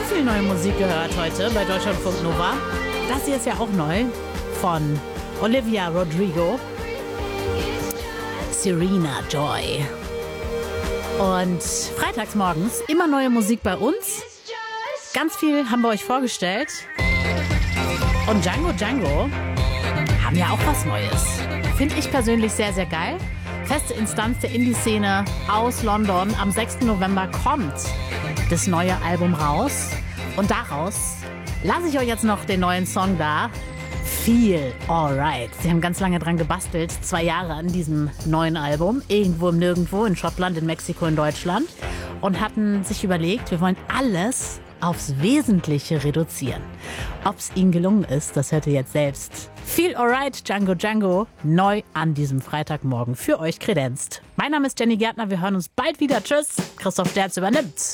viel neue Musik gehört heute bei Deutschlandfunk Nova. Das hier ist ja auch neu von Olivia Rodrigo. Serena Joy. Und freitags morgens immer neue Musik bei uns. Ganz viel haben wir euch vorgestellt. Und Django haben ja auch was Neues. Finde ich persönlich sehr, sehr geil. Feste Instanz der Indie-Szene aus London. Am 6. November kommt das neue Album raus. Und daraus lasse ich euch jetzt noch den neuen Song da. Feel Alright. Sie haben ganz lange dran gebastelt. 2 Jahre an diesem neuen Album. Irgendwo im Nirgendwo, in Schottland, in Mexiko, in Deutschland. Und hatten sich überlegt, wir wollen alles aufs Wesentliche reduzieren. Ob es ihnen gelungen ist, das hört ihr jetzt selbst. Feel Alright, Django, neu an diesem Freitagmorgen für euch kredenzt. Mein Name ist Jenny Gärtner, wir hören uns bald wieder. Tschüss, Christoph Sterz übernimmt.